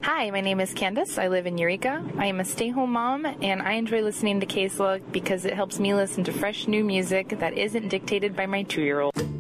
Hi, my name is Candace. I live in Eureka. I am a stay-home mom, and I enjoy listening to K-Slug because it helps me listen to fresh new music that isn't dictated by my 2-year-old.